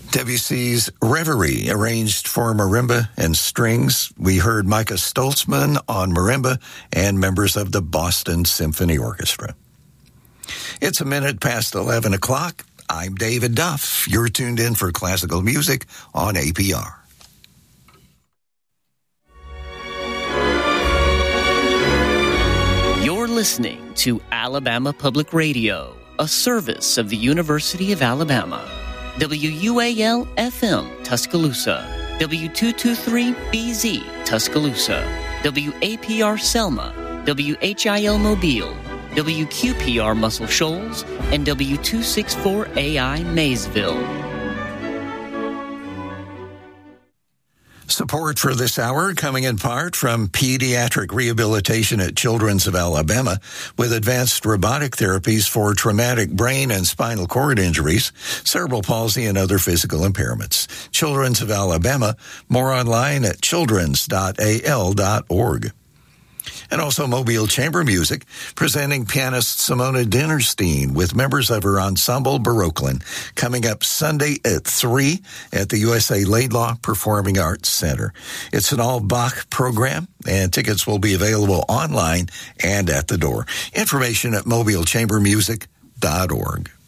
Debussy's Reverie, arranged for marimba and strings. We heard Micah Stoltzman on marimba and members of the Boston Symphony Orchestra. It's a minute past 11 o'clock. I'm David Duff. You're tuned in for classical music on APR. You're listening to Alabama Public Radio, a service of the University of Alabama. WUAL-FM Tuscaloosa, W223BZ Tuscaloosa, WAPR Selma, WHIL Mobile, WQPR Muscle Shoals, and W264AI Maysville. Support for this hour coming in part from Pediatric Rehabilitation at Children's of Alabama with advanced robotic therapies for traumatic brain and spinal cord injuries, cerebral palsy, and other physical impairments. Children's of Alabama, more online at childrens.al.org. And also Mobile Chamber Music, presenting pianist Simona Dinnerstein with members of her ensemble Baroquelin, coming up Sunday at 3 at the USA Laidlaw Performing Arts Center. It's an all-Bach program, and tickets will be available online and at the door. Information at mobilechambermusic.org.